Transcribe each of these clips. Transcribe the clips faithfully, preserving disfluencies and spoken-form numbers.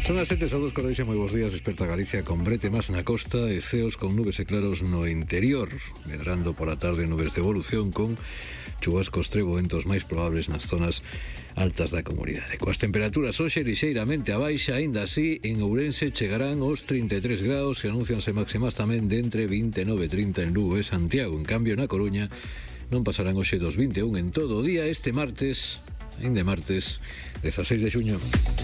Son as sete, saúdos cordiais e moi bons días. Desperta Galicia con brete máis na costa e ceos con nubes e claros no interior, medrando por a tarde nubes de evolución con chubascos trevoentos máis probables nas zonas altas da comunidade. Coas temperaturas hoxe lixeiramente a baixa, aínda así en Ourense chegarán os trinta e tres graus e anúncianse máximas tamén de entre vinte e nove e trinta en Lugo e Santiago. En cambio na Coruña non pasarán hoxe dos vinte e un en todo o día este martes, aínda martes dezaseis de xuño.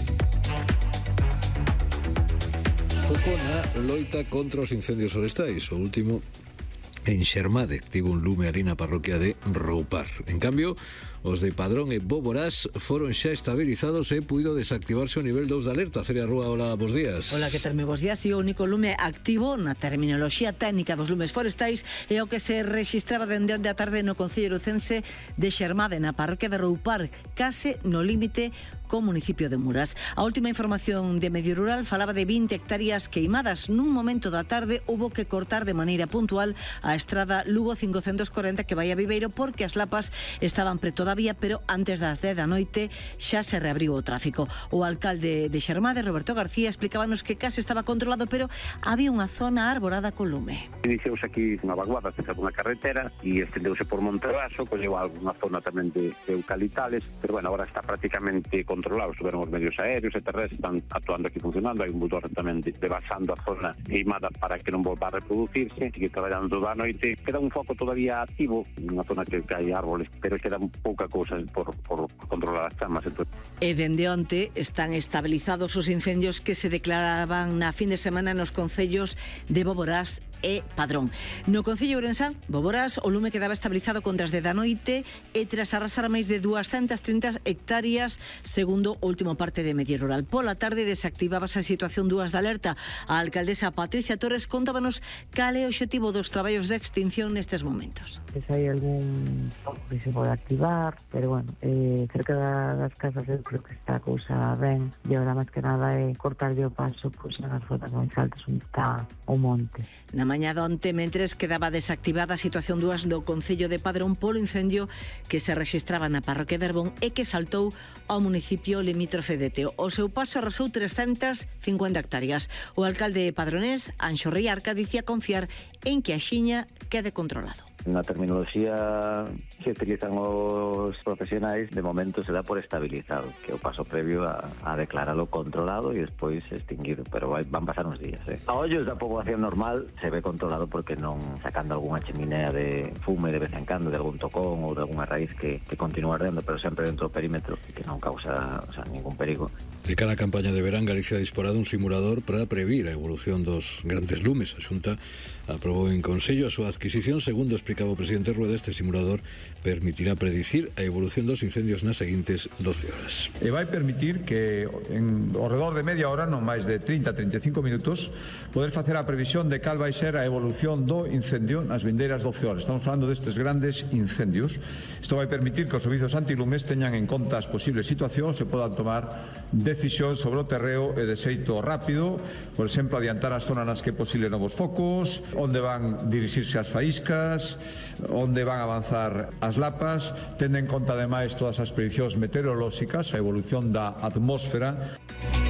Foco na loita contra os incendios forestais. O último en Xermade, tivo un lume ali na parroquia de Roupar. En cambio, os de Padrón e Boborás foron xa estabilizados e puido desactivarse o nivel dous de alerta. Celia Rúa, hola, bos días. Hola, que tal, moi bos días. E o único lume activo na terminoloxía técnica dos lumes forestais é o que se rexistraba dende onde a tarde no concello lucense de Xermade, na parroquia de Roupar, case no límite co municipio de Muras. A última información de Medio Rural falaba de vinte hectáreas queimadas. Nun momento da tarde hubo que cortar de maneira puntual a estrada Lugo cincocentos corenta que vai a Viveiro porque as lapas estaban preto da vía, pero antes das dez da noite xa se reabriu o tráfico. O alcalde de Xermade, Roberto García, explicábanos que case estaba controlado, pero había unha zona arborada con lume. Iniciouse aquí unha vaguada cerca dunha carretera e estendeuse por Monterraso, colleu algunha zona tamén de, de eucaliptales, pero bueno, agora está prácticamente controlado. Estuveron os medios aéreos e terrestres, están actuando aquí funcionando. Hai un bulldozer tamén de, de basando a zona queimada para que non volva a reproducirse. Sigue traballando toda a noite. Queda un foco todavía activo, unha zona que hai árboles, pero queda pouca cousa por, por controlar as chamas. Entonces... E dende onte están estabilizados os incendios que se declaraban na fin de semana nos concellos de Boborás e Padrón. No concello ourensán, Boborás, o lume quedaba estabilizado contra as de da noite e tras arrasar máis de duascentas trinta hectáreas, segundo o último parte de Medio Rural. Pola tarde desactivabase a situación dúas de alerta. A alcaldesa Patricia Torres contábanos cal é o obxectivo dos traballos de extinción nestes momentos. Se hai algún foco que se pode activar, pero bueno, eh, cerca das casas eu creo que está a cousa ben, e agora máis que nada é cortarlle o paso pois, nas zonas máis altas onde está o monte. Na mañá donte, mentres quedaba desactivada a situación dúas no concello de Padrón polo incendio que se rexistraba na parroquia de Herbón e que saltou ao municipio limítrofe de Teo. O seu paso arrasou trescentas cincuenta hectáreas. O alcalde padronés, Anxo Riarca, dicía confiar en que a xiña quede controlado. Na terminoloxía que utilizan os profesionais, de momento se dá por estabilizado, que é o paso previo a, a declaralo controlado e despois extinguido, pero vai, van pasar uns días. Eh. A ollos da poboación normal se ve controlado porque non sacando algunha cheminea de fume de vez en cando, de algún tocón ou de algunha raíz que, que continúa ardendo, pero sempre dentro do perímetro e que non causa o sea, ningún perigo. De cara a campaña de verán, Galicia ha disparado un simulador para previr a evolución dos grandes lumes. A Xunta aprobou en Consello a súa adquisición. Segundo explicaba o presidente Rueda, este simulador permitirá predicir a evolución dos incendios nas seguintes doce horas. E vai permitir que en ao redor de media hora, non máis de trinta a trinta e cinco minutos, poder facer a previsión de cal vai ser a evolución do incendio nas vindeiras doce horas. Estamos falando destes grandes incendios. Isto vai permitir que os servizos antilumes teñan en conta as posibles situacións e podan tomar decisións sobre o terreo e de xeito rápido, por exemplo, adiantar as zonas nas que é posible novos focos, onde van dirixirse as faíscas, onde van avanzar as lapas, tendo en conta ademais todas as predicións meteorolóxicas, a evolución da atmósfera.